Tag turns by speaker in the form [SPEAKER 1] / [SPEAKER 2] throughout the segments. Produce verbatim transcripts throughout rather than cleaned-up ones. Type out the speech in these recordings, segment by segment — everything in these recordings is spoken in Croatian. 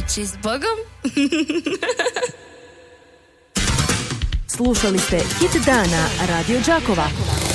[SPEAKER 1] ići s Bogom.
[SPEAKER 2] Slušali ste Hit dana Radio Đakova.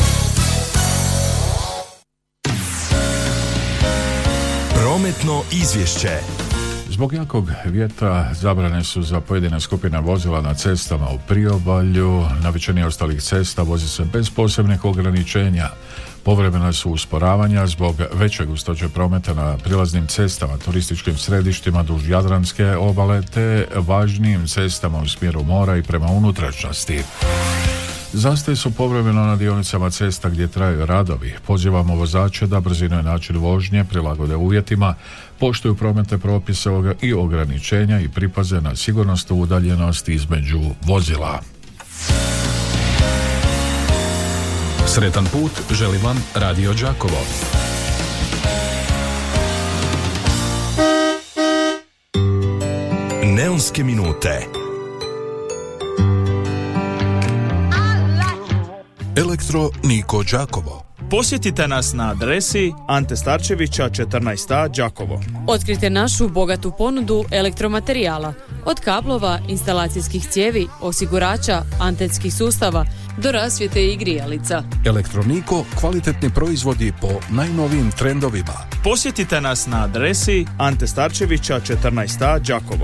[SPEAKER 3] Prometno izvješće.
[SPEAKER 4] Zbog jakog vjetra zabrane su za pojedine skupine vozila na cestama u priobalju. Na većini ostalih cesta vozi se bez posebnih ograničenja. Povremena su usporavanja zbog veće gustoće prometa na prilaznim cestama, turističkim središtima duž Jadranske obale te važnijim cestama u smjeru mora i prema unutrašnjosti. Zastoji su povremeno na dionicama cesta gdje traju radovi. Pozivamo vozače da brzinu i način vožnje prilagode uvjetima, poštuju prometne propise i ograničenja i pripaze na sigurnosnu udaljenost između vozila.
[SPEAKER 3] Sretan put želi vam Radio Đakovo. Neonske minute. Elektro Niko Đakovo.
[SPEAKER 5] Posjetite nas na adresi Ante Starčevića četrnaest A Đakovo.
[SPEAKER 6] Otkrite našu bogatu ponudu elektromaterijala, od kablova, instalacijskih cijevi, osigurača, antenskih sustava do rasvjete i grijalica.
[SPEAKER 3] Elektroniko, kvalitetni proizvodi po najnovijim trendovima.
[SPEAKER 5] Posjetite nas na adresi Ante Starčevića četrnaest A Đakovo.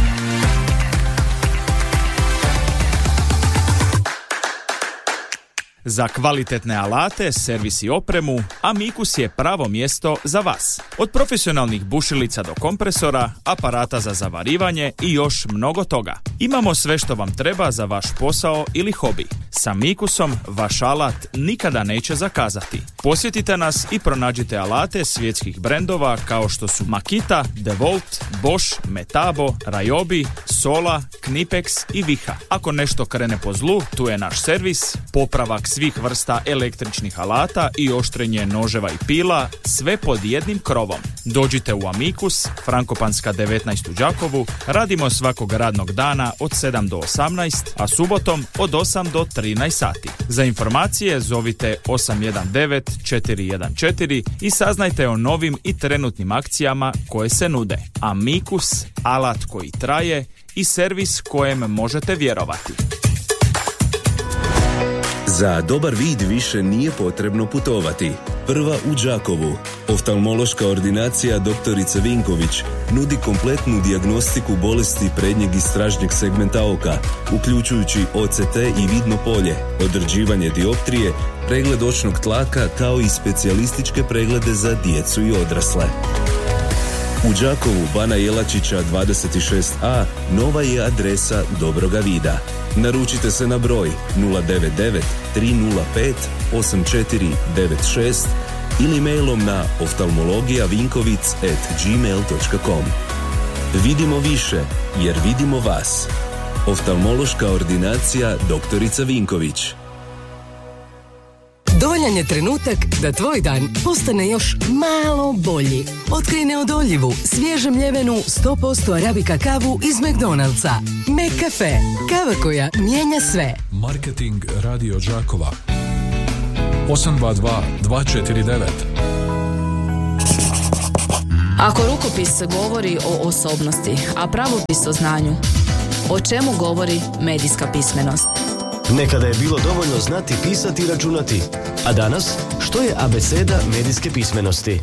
[SPEAKER 5] Za kvalitetne alate, servis i opremu, Amicus je pravo mjesto za vas. Od profesionalnih bušilica do kompresora, aparata za zavarivanje i još mnogo toga. Imamo sve što vam treba za vaš posao ili hobi. S Amicusom vaš alat nikada neće zakazati. Posjetite nas i pronađite alate svjetskih brendova kao što su Makita, DeWalt, Bosch, Metabo, Ryobi, Sola, Knipex i Viha. Ako nešto krene po zlu, tu je naš servis, popravak svih vrsta električnih alata i oštrenje noževa i pila, sve pod jednim krovom. Dođite u Amicus, Frankopanska devetnaest u Đakovu, radimo svakog radnog dana od sedam do osamnaest, a subotom od osam do trinaest sati. Za informacije zovite osam jedan devet četiri jedan četiri i saznajte o novim i trenutnim akcijama koje se nude. Amicus, alat koji traje i servis kojem možete vjerovati.
[SPEAKER 7] Za dobar vid više nije potrebno putovati. Prva u Đakovu. Oftalmološka ordinacija doktorice Vinković nudi kompletnu dijagnostiku bolesti prednjeg i stražnjeg segmenta oka, uključujući O C T i vidno polje, određivanje dioptrije, pregled očnog tlaka kao i specijalističke preglede za djecu i odrasle. U Đakovu Bana Jelačića dvadeset šest A nova je adresa dobroga vida. Naručite se na broj nula devet devet tri nula pet osam četiri devet šest ili mailom na oftalmologijavinkovic at gmail dot com. Vidimo više jer vidimo vas. Oftalmološka ordinacija doktorica Vinković.
[SPEAKER 8] Dovoljan je trenutak da tvoj dan postane još malo bolji. Otkrij neodoljivu, svježe mljevenu sto posto arabika kavu iz McDonald'sa. McCafe. Kava koja mijenja sve.
[SPEAKER 3] Marketing Radio Đakova. osam dva dva dva četiri devet.
[SPEAKER 9] Ako rukopis govori o osobnosti, a pravopis o znanju, o čemu govori medijska pismenost?
[SPEAKER 10] Nekada je bilo dovoljno znati pisati i računati. A danas, što je abeceda medijske pismenosti?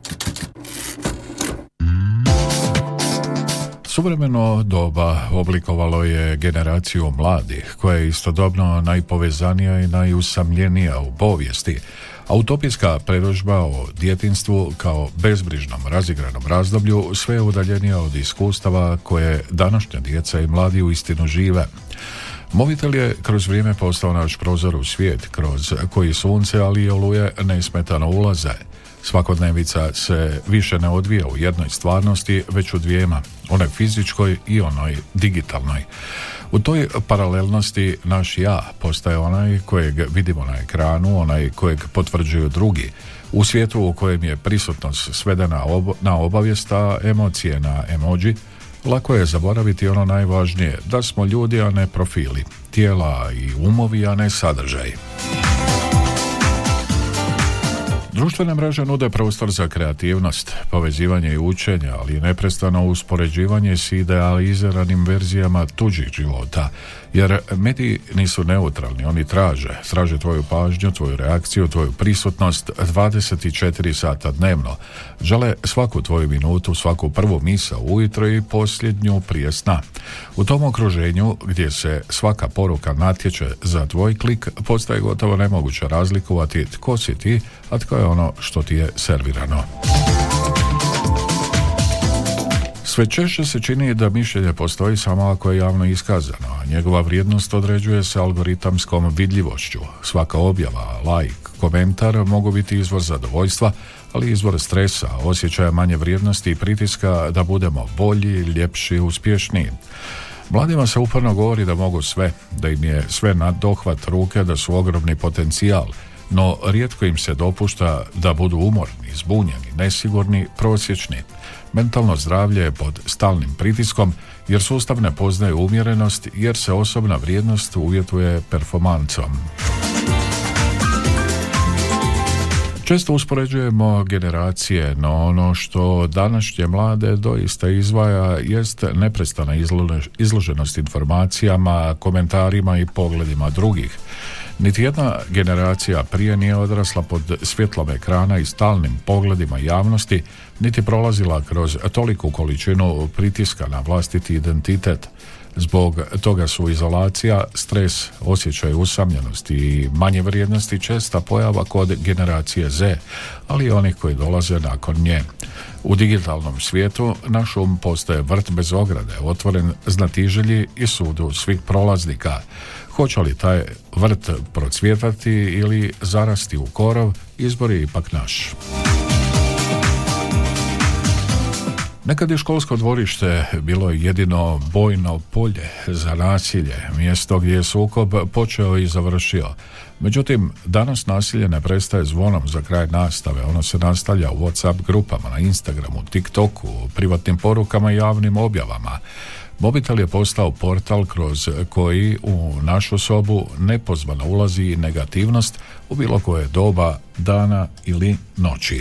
[SPEAKER 4] Suvremeno doba oblikovalo je generaciju mladih, koja je istodobno najpovezanija i najusamljenija u povijesti, a utopijska predodžba o djetinjstvu kao bezbrižnom, razigranom razdoblju sve je udaljenija od iskustava koje današnja djeca i mladi uistinu žive. Mobitel je kroz vrijeme postao naš prozor u svijet, kroz koji sunce, ali i oluje nesmetano ulaze. Svakodnevica se više ne odvija u jednoj stvarnosti, već u dvijema, onoj fizičkoj i onoj digitalnoj. U toj paralelnosti naš ja postaje onaj kojeg vidimo na ekranu, onaj kojeg potvrđuju drugi. U svijetu u kojem je prisutnost svedena ob- na obavijest, a emocije na emoji, lako je zaboraviti ono najvažnije, da smo ljudi, a ne profili, tijela i umovi, a ne sadržaj. Društvene mreže nude prostor za kreativnost, povezivanje i učenje, ali i neprestano uspoređivanje s idealiziranim verzijama tuđih života. Jer mediji nisu neutralni, oni traže. Traže tvoju pažnju, tvoju reakciju, tvoju prisutnost dvadeset četiri sata dnevno. Žele svaku tvoju minutu, svaku prvu misao ujutro i posljednju prije sna. U tom okruženju, gdje se svaka poruka natječe za tvoj klik, postaje gotovo nemoguće razlikovati tko si ti, a tko je ono što ti je servirano. Sve češće se čini da mišljenje postoji samo ako je javno iskazano, a njegova vrijednost određuje se algoritamskom vidljivošću. Svaka objava, like, komentar mogu biti izvor zadovoljstva, ali izvor stresa, osjećaja manje vrijednosti i pritiska da budemo bolji, ljepši, uspješniji. Mladima se uporno govori da mogu sve, da im je sve na dohvat ruke, da su ogromni potencijal, no rijetko im se dopušta da budu umorni, zbunjeni, nesigurni, prosječni. Mentalno zdravlje je pod stalnim pritiskom jer sustav ne poznaje umjerenost, jer se osobna vrijednost uvjetuje performancom. Često uspoređujemo generacije, no ono što današnje mlade doista izdvaja jest neprestana izloženost informacijama, komentarima i pogledima drugih. Niti jedna generacija prije nije odrasla pod svjetlom ekrana i stalnim pogledima javnosti, niti prolazila kroz toliku količinu pritiska na vlastiti identitet. Zbog toga su izolacija, stres, osjećaj usamljenosti i manje vrijednosti česta pojava kod generacije Z, ali i onih koji dolaze nakon nje. U digitalnom svijetu naš um postaje vrt bez ograde, otvoren znatiželji i sudu svih prolaznika. Hoće li taj vrt procvjetati ili zarasti u korov, izbor je ipak naš. Nekad je školsko dvorište bilo jedino bojno polje za nasilje, mjesto gdje je sukob počeo i završio. Međutim, danas nasilje ne prestaje zvonom za kraj nastave, ono se nastavlja u WhatsApp grupama, na Instagramu, TikToku, privatnim porukama i javnim objavama. Mobitel je postao portal kroz koji u našu sobu nepozvano ulazi negativnost u bilo koje doba, dana ili noći.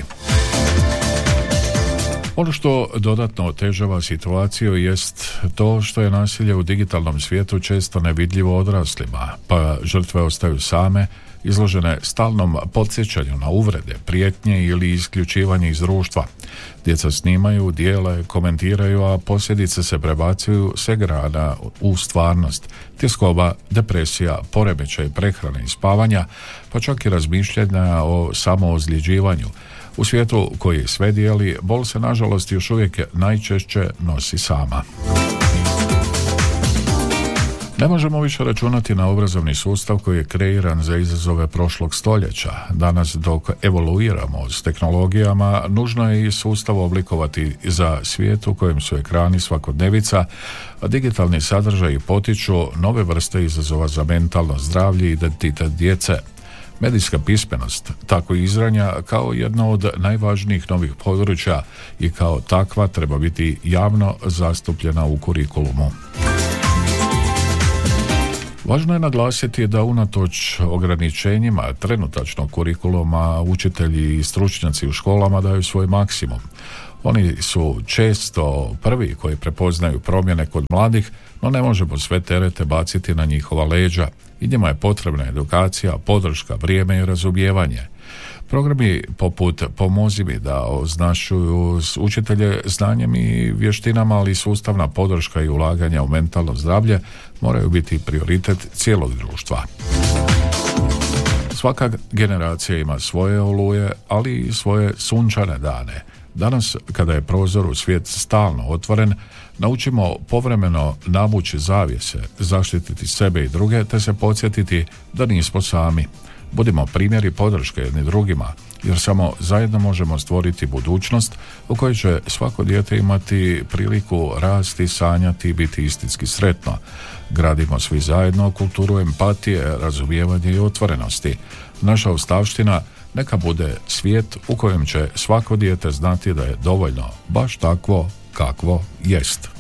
[SPEAKER 4] Ono što dodatno otežava situaciju jest to što je nasilje u digitalnom svijetu često nevidljivo odraslima, pa žrtve ostaju same, izložene stalnom podsjećanju na uvrede, prijetnje ili isključivanje iz društva. Djeca snimaju, dijele, komentiraju, a posljedice se prebacuju s ekrana u stvarnost. Tjeskoba, depresija, poremećaj prehrane i spavanja, pa čak i razmišljanja o samoozljeđivanju. U svijetu koji sve dijeli, bol se nažalost još uvijek najčešće nosi sama. Ne možemo više računati na obrazovni sustav koji je kreiran za izazove prošlog stoljeća. Danas, dok evoluiramo s tehnologijama, nužno je i sustav oblikovati za svijet u kojem su ekrani svakodnevica, a digitalni sadržaji potiču nove vrste izazova za mentalno zdravlje i identitet djece. Medijska pismenost tako izranja kao jedno od najvažnijih novih područja i kao takva treba biti javno zastupljena u kurikulumu. Važno je naglasiti da unatoč ograničenjima trenutačnog kurikuluma učitelji i stručnjaci u školama daju svoj maksimum. Oni su često prvi koji prepoznaju promjene kod mladih, no ne možemo sve terete baciti na njihova leđa i njima je potrebna edukacija, podrška, vrijeme i razumijevanje. Programi poput Pomozi mi da označuju učitelje znanjem i vještinama, ali sustavna podrška i ulaganja u mentalno zdravlje moraju biti prioritet cijelog društva. Svaka generacija ima svoje oluje, ali i svoje sunčane dane. Danas, kada je prozor u svijet stalno otvoren, naučimo povremeno navući zavjese, zaštititi sebe i druge, te se podsjetiti da nismo sami. Budimo primjeri podrške jedni drugima, jer samo zajedno možemo stvoriti budućnost u kojoj će svako dijete imati priliku rasti, sanjati i biti istinski sretno. Gradimo svi zajedno kulturu empatije, razumijevanja i otvorenosti. Naša ostavština neka bude svijet u kojem će svako dijete znati da je dovoljno baš takvo kakvo jest.